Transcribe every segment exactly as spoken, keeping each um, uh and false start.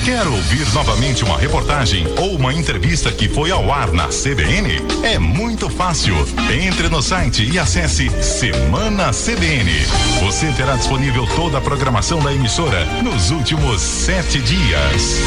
Quer ouvir novamente uma reportagem ou uma entrevista que foi ao ar na C B N? É muito fácil. Entre no site e acesse Semana C B N. Você terá disponível toda a programação da emissora nos últimos sete dias.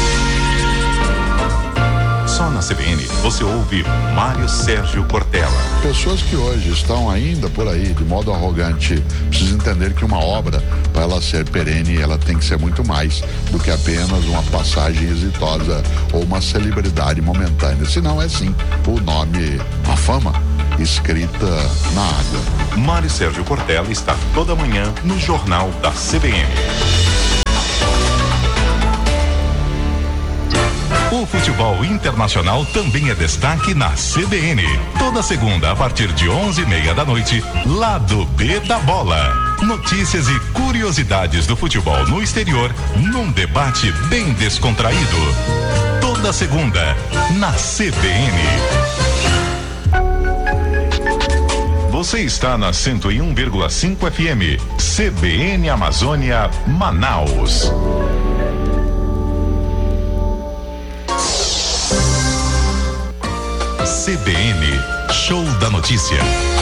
Só na C B N você ouve Mário Sérgio Cortella. Pessoas que hoje estão ainda por aí de modo arrogante precisam entender que uma obra, para ela ser perene, ela tem que ser muito mais do que apenas uma passagem exitosa ou uma celebridade momentânea. Senão é sim o nome, a fama escrita na água. Mário Sérgio Cortella está toda manhã no Jornal da C B N. O futebol internacional também é destaque na C B N. Toda segunda, a partir de onze e meia da noite, Lado B da Bola. Notícias e curiosidades do futebol no exterior, num debate bem descontraído. Toda segunda, na C B N. Você está na cento e um vírgula cinco F M, C B N Amazônia, Manaus. C B N, Show da Notícia.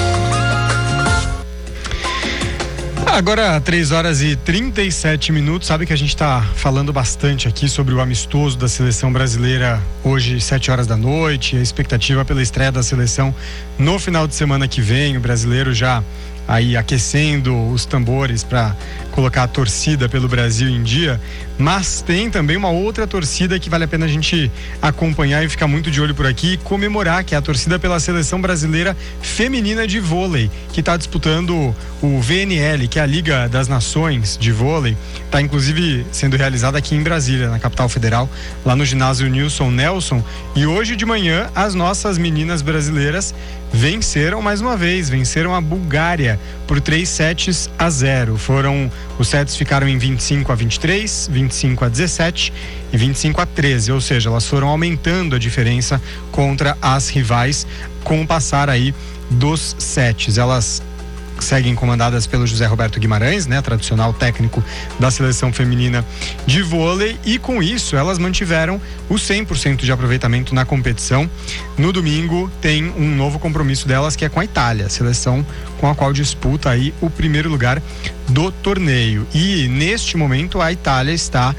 Agora, três horas e trinta e sete minutos. Sabe que a gente está falando bastante aqui sobre o amistoso da seleção brasileira hoje, sete horas da noite. A expectativa pela estreia da seleção no final de semana que vem. O brasileiro já aí aquecendo os tambores para colocar a torcida pelo Brasil em dia, mas tem também uma outra torcida que vale a pena a gente acompanhar e ficar muito de olho por aqui e comemorar, que é a torcida pela seleção brasileira feminina de vôlei, que está disputando o V N L, que é a Liga das Nações de Vôlei. Está inclusive sendo realizada aqui em Brasília, na capital federal, lá no ginásio Nilson Nelson. E hoje de manhã as nossas meninas brasileiras venceram mais uma vez, venceram a Bulgária por três sets a zero. Foram, os sets ficaram em vinte e cinco a vinte e três, vinte e cinco a dezessete e vinte e cinco a treze, ou seja, elas foram aumentando a diferença contra as rivais com o passar aí dos sets. Elas seguem comandadas pelo José Roberto Guimarães, né, tradicional técnico da seleção feminina de vôlei, e com isso elas mantiveram o cem por cento de aproveitamento na competição. No domingo tem um novo compromisso delas, que é com a Itália, seleção com a qual disputa aí o primeiro lugar do torneio. E neste momento a Itália está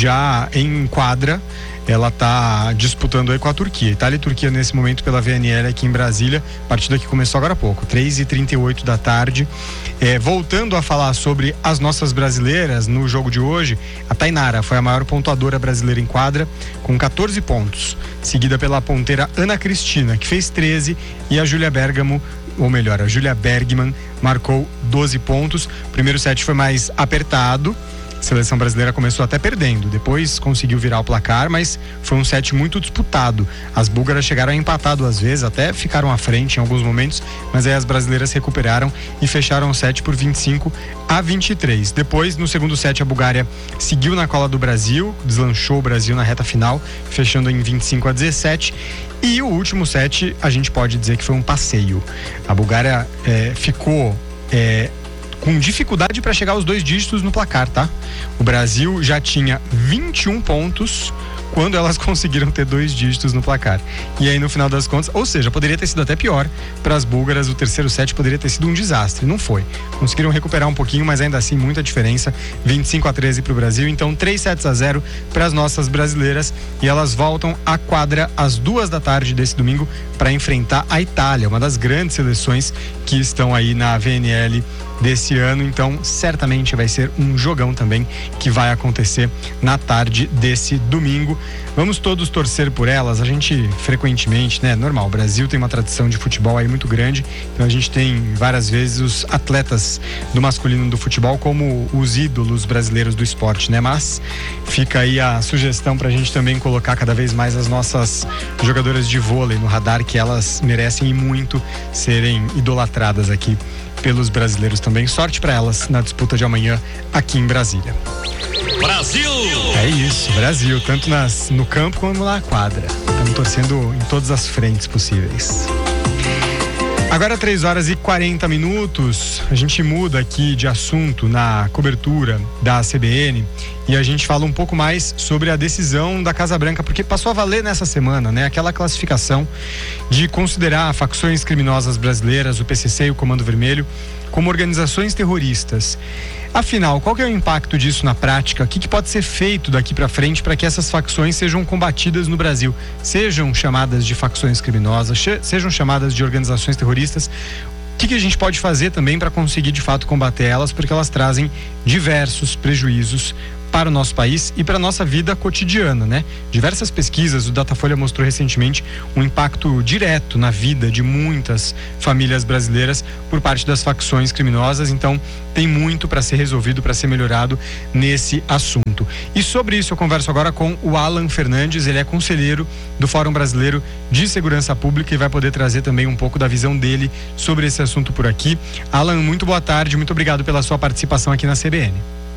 já em quadra. Ela está disputando aí com a Turquia. Itália e Turquia nesse momento pela V N L aqui em Brasília. Partida que começou agora há pouco, três e trinta e oito da tarde. É, voltando a falar sobre as nossas brasileiras no jogo de hoje, a Tainara foi a maior pontuadora brasileira em quadra, com catorze pontos, seguida pela ponteira Ana Cristina, que fez treze, e a Júlia Bergamo, ou melhor, a Júlia Bergman, marcou doze pontos. O primeiro set foi mais apertado. A seleção brasileira começou até perdendo, depois conseguiu virar o placar, mas foi um set muito disputado. As búlgaras chegaram a empatar duas vezes, até ficaram à frente em alguns momentos, mas aí as brasileiras recuperaram e fecharam o set por vinte e cinco a vinte e três. Depois, no segundo set, a Bulgária seguiu na cola do Brasil, deslanchou o Brasil na reta final, fechando em vinte e cinco a dezessete. E o último set, a gente pode dizer que foi um passeio. A Bulgária é, ficou é, com dificuldade para chegar aos dois dígitos no placar, tá? O Brasil já tinha vinte e um pontos quando elas conseguiram ter dois dígitos no placar. E aí, no final das contas, ou seja, poderia ter sido até pior para as búlgaras. O terceiro set poderia ter sido um desastre. Não foi. Conseguiram recuperar um pouquinho, mas ainda assim muita diferença. vinte e cinco a treze para o Brasil. Então, três sets a zero para as nossas brasileiras. E elas voltam à quadra às duas da tarde desse domingo para enfrentar a Itália, uma das grandes seleções que estão aí na V N L desse ano. Então, certamente vai ser um jogão também que vai acontecer na tarde desse domingo. Vamos todos torcer por elas. A gente frequentemente, né, normal, o Brasil tem uma tradição de futebol aí muito grande, então a gente tem várias vezes os atletas do masculino do futebol como os ídolos brasileiros do esporte, né, mas fica aí a sugestão pra gente também colocar cada vez mais as nossas jogadoras de vôlei no radar, que elas merecem e muito serem idolatradas aqui pelos brasileiros também. Sorte para elas na disputa de amanhã aqui em Brasília. Brasil! É isso, Brasil, tanto nas, no campo como na quadra. Estamos torcendo em todas as frentes possíveis. Agora três horas e quarenta minutos, a gente muda aqui de assunto na cobertura da C B N e a gente fala um pouco mais sobre a decisão da Casa Branca, porque passou a valer nessa semana, né? Aquela classificação de considerar facções criminosas brasileiras, o P C C e o Comando Vermelho, como organizações terroristas. Afinal, qual que é o impacto disso na prática? O que, que pode ser feito daqui para frente para que essas facções sejam combatidas no Brasil? Sejam chamadas de facções criminosas, sejam chamadas de organizações terroristas. O que, que a gente pode fazer também para conseguir de fato combater elas? Porque elas trazem diversos prejuízos para o nosso país e para a nossa vida cotidiana, né? Diversas pesquisas, o Datafolha mostrou recentemente um impacto direto na vida de muitas famílias brasileiras por parte das facções criminosas, então tem muito para ser resolvido, para ser melhorado nesse assunto. E sobre isso eu converso agora com o Alan Fernandes, ele é conselheiro do Fórum Brasileiro de Segurança Pública e vai poder trazer também um pouco da visão dele sobre esse assunto por aqui. Alan, muito boa tarde, muito obrigado pela sua participação aqui na C B N.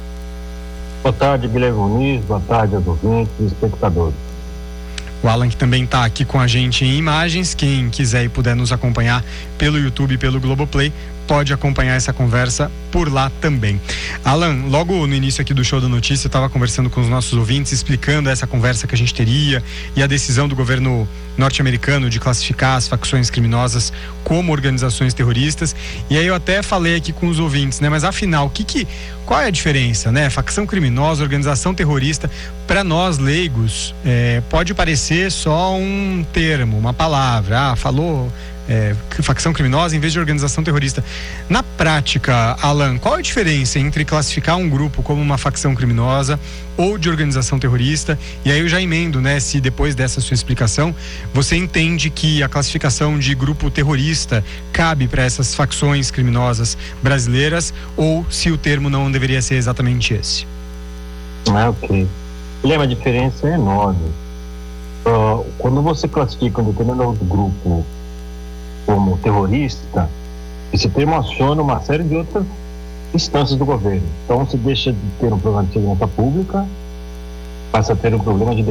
Boa tarde, Guilherme Muniz, boa tarde aos ouvintes e espectadores. O Alan que também está aqui com a gente em imagens, quem quiser e puder nos acompanhar pelo YouTube e pelo Globoplay, pode acompanhar essa conversa por lá também. Alan, logo no início aqui do Show da Notícia, eu estava conversando com os nossos ouvintes, explicando essa conversa que a gente teria e a decisão do governo norte-americano de classificar as facções criminosas como organizações terroristas. E aí eu até falei aqui com os ouvintes, né? Mas afinal, que que, qual é a diferença, né? Facção criminosa, organização terrorista, para nós leigos, é, pode parecer só um termo, uma palavra. Ah, falou É, facção criminosa em vez de organização terrorista. Na prática, Alan, qual a diferença entre classificar um grupo como uma facção criminosa ou de organização terrorista? E aí eu já emendo, né, se depois dessa sua explicação você entende que a classificação de grupo terrorista cabe para essas facções criminosas brasileiras ou se o termo não deveria ser exatamente esse. Ah, ok. A diferença é enorme. Uh, quando você classifica um determinado grupo como terrorista, esse termo aciona uma série de outras instâncias do governo. Então, você deixa de ter um problema de segurança pública, passa a ter um problema de